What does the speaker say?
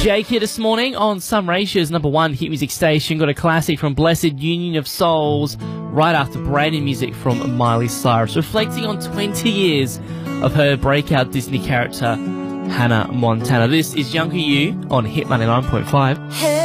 Jake here this morning on Some Ratio's #1 hit music station. Got a classic from Blessed Union of Souls right after brand new music from Miley Cyrus, reflecting on 20 years of her breakout Disney character Hannah Montana. This is Younger You on Hit 99.5.